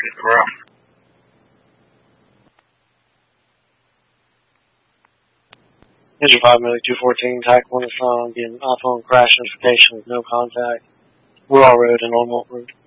rough. Here's your 5-214, TAC 1 is on, getting iPhone crash notification with no contact. We're all road and on what road?